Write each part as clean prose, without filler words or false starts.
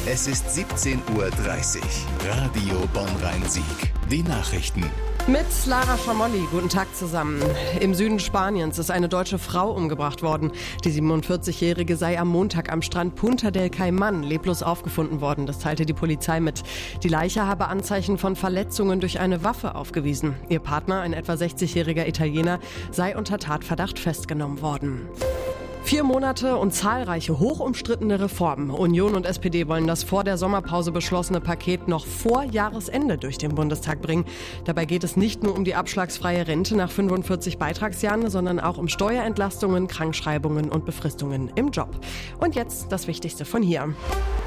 Es ist 17:30 Uhr. Radio Bonn-Rhein-Sieg. Die Nachrichten. Mit Lara Schamolli, guten Tag zusammen. Im Süden Spaniens ist eine deutsche Frau umgebracht worden. Die 47-Jährige sei am Montag am Strand Punta del Caimán leblos aufgefunden worden. Das teilte die Polizei mit. Die Leiche habe Anzeichen von Verletzungen durch eine Waffe aufgewiesen. Ihr Partner, ein etwa 60-jähriger Italiener, sei unter Tatverdacht festgenommen worden. 4 Monate und zahlreiche hochumstrittene Reformen. Union und SPD wollen das vor der Sommerpause beschlossene Paket noch vor Jahresende durch den Bundestag bringen. Dabei geht es nicht nur um die abschlagsfreie Rente nach 45 Beitragsjahren, sondern auch um Steuerentlastungen, Krankschreibungen und Befristungen im Job. Und jetzt das Wichtigste von hier.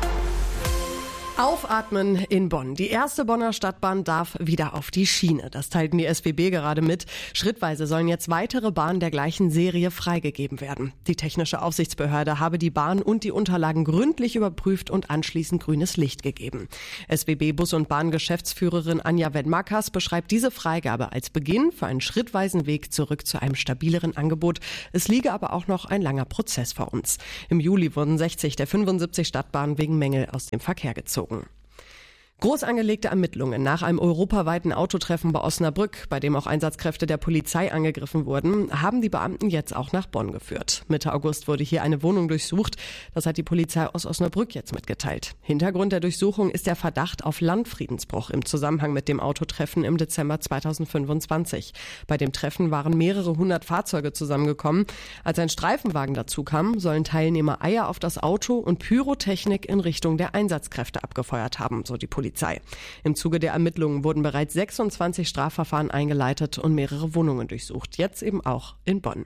Aufatmen in Bonn. Die erste Bonner Stadtbahn darf wieder auf die Schiene. Das teilten die SBB gerade mit. Schrittweise sollen jetzt weitere Bahnen der gleichen Serie freigegeben werden. Die technische Aufsichtsbehörde habe die Bahn und die Unterlagen gründlich überprüft und anschließend grünes Licht gegeben. SBB Bus- und Bahn-Geschäftsführerin Anja Wedmakas beschreibt diese Freigabe als Beginn für einen schrittweisen Weg zurück zu einem stabileren Angebot. Es liege aber auch noch ein langer Prozess vor uns. Im Juli wurden 60 der 75 Stadtbahnen wegen Mängel aus dem Verkehr gezogen. Groß angelegte Ermittlungen nach einem europaweiten Autotreffen bei Osnabrück, bei dem auch Einsatzkräfte der Polizei angegriffen wurden, haben die Beamten jetzt auch nach Bonn geführt. Mitte August wurde hier eine Wohnung durchsucht. Das hat die Polizei aus Osnabrück jetzt mitgeteilt. Hintergrund der Durchsuchung ist der Verdacht auf Landfriedensbruch im Zusammenhang mit dem Autotreffen im Dezember 2025. Bei dem Treffen waren mehrere 100 Fahrzeuge zusammengekommen. Als ein Streifenwagen dazu kam, sollen Teilnehmer Eier auf das Auto und Pyrotechnik in Richtung der Einsatzkräfte abgefeuert haben, so die Polizei. Im Zuge der Ermittlungen wurden bereits 26 Strafverfahren eingeleitet und mehrere Wohnungen durchsucht. Jetzt eben auch in Bonn.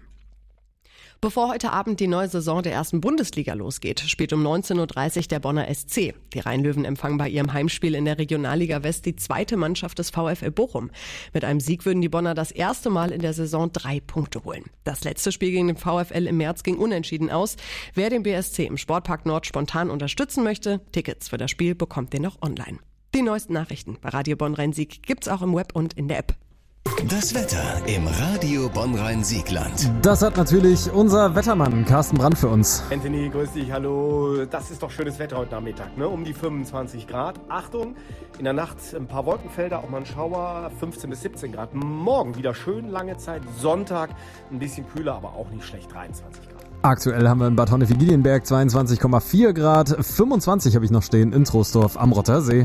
Bevor heute Abend die neue Saison der ersten Bundesliga losgeht, spielt um 19:30 Uhr der Bonner SC. Die Rhein-Löwen empfangen bei ihrem Heimspiel in der Regionalliga West die zweite Mannschaft des VfL Bochum. Mit einem Sieg würden die Bonner das erste Mal in der Saison 3 Punkte holen. Das letzte Spiel gegen den VfL im März ging unentschieden aus. Wer den BSC im Sportpark Nord spontan unterstützen möchte, Tickets für das Spiel bekommt ihr noch online. Die neuesten Nachrichten bei Radio Bonn-Rhein-Sieg gibt's auch im Web und in der App. Das Wetter im Radio Bonn-Rhein-Siegland. Das hat natürlich unser Wettermann Carsten Brandt für uns. Anthony, grüß dich, hallo. Das ist doch schönes Wetter heute Nachmittag, ne? Um die 25 Grad. Achtung, in der Nacht ein paar Wolkenfelder, auch mal ein Schauer, 15 bis 17 Grad. Morgen wieder schön lange Zeit, Sonntag ein bisschen kühler, aber auch nicht schlecht, 23 Grad. Aktuell haben wir in Bad Honnef-Wigilienberg 22,4 Grad, 25 habe ich noch stehen in Troisdorf am Rottersee.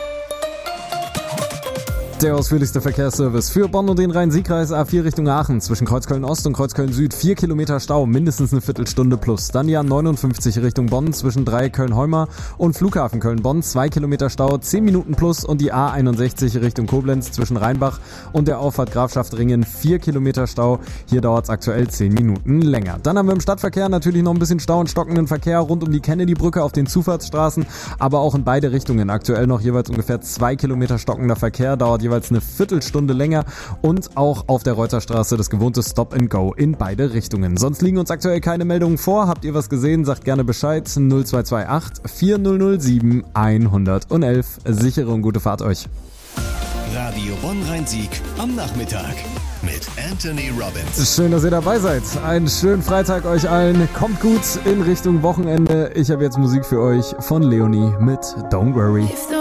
Der ausführlichste Verkehrsservice für Bonn und den Rhein-Sieg-Kreis. A4 Richtung Aachen zwischen Kreuzköln-Ost und Kreuzköln-Süd 4 Kilometer Stau, mindestens eine Viertelstunde plus. Dann die A59 Richtung Bonn zwischen Köln-Heumer und Flughafen Köln-Bonn 2 Kilometer Stau, 10 Minuten plus. Und die A61 Richtung Koblenz zwischen Rheinbach und der Auffahrt Grafschaft-Ringen 4 Kilometer Stau. Hier dauert es aktuell 10 Minuten länger. Dann haben wir im Stadtverkehr natürlich noch ein bisschen Stau und stockenden Verkehr rund um die Kennedy-Brücke auf den Zufahrtsstraßen, aber auch in beide Richtungen. Aktuell noch jeweils ungefähr 2 Kilometer stockender Verkehr, dauert jeweils eine Viertelstunde länger und auch auf der Reuterstraße das gewohnte Stop and Go in beide Richtungen. Sonst liegen uns aktuell keine Meldungen vor. Habt ihr was gesehen? Sagt gerne Bescheid. 0228 4007 111. Sichere und gute Fahrt euch. Radio Bonn-Rhein-Sieg am Nachmittag mit Anthony Robbins. Schön, dass ihr dabei seid. Einen schönen Freitag euch allen. Kommt gut in Richtung Wochenende. Ich habe jetzt Musik für euch von Leonie mit Don't Worry.